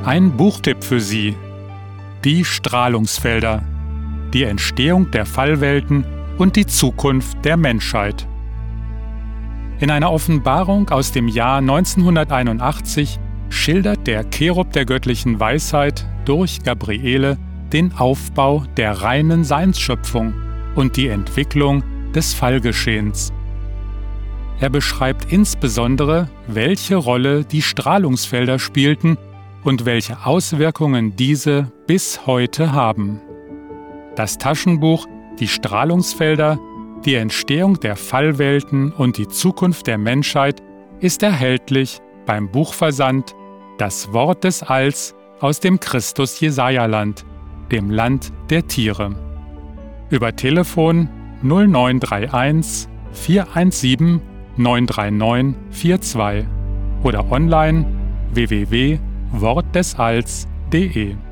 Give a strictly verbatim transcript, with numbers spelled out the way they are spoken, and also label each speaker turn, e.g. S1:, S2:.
S1: Ein Buchtipp für Sie: Die Strahlungsfelder, die Entstehung der Fallwelten und die Zukunft der Menschheit. In einer Offenbarung aus dem Jahr neunzehnhunderteinundachtzig schildert der Cherub der göttlichen Weisheit durch Gabriele den Aufbau der reinen Seinsschöpfung und die Entwicklung des Fallgeschehens. Er beschreibt insbesondere, welche Rolle die Strahlungsfelder spielten und welche Auswirkungen diese bis heute haben. Das Taschenbuch Die Strahlungsfelder, die Entstehung der Fallwelten und die Zukunft der Menschheit ist erhältlich beim Buchversand Das Wort des Alls aus dem Christus-Jesaja-Land, dem Land der Tiere. Über Telefon null neun drei eins vier eins sieben neun drei neun vier zwei oder online w w w punkt wort des alls punkt de.